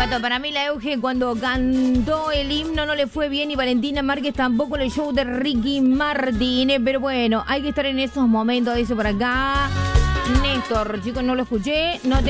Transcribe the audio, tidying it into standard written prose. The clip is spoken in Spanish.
Pato, para mí la Euge cuando cantó el himno no le fue bien y Valentina Márquez tampoco el show de Ricky Martin. Pero bueno, hay que estar en esos momentos, dice por acá Néstor. Chicos, no lo escuché, no